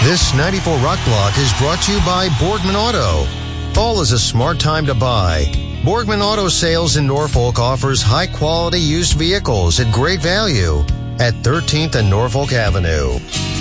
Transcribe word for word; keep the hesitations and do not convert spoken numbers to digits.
This ninety-four Rock Block is brought to you by Borgman Auto. Fall is a smart time to buy. Borgman Auto Sales in Norfolk offers high-quality used vehicles at great value at thirteenth and Norfolk Avenue.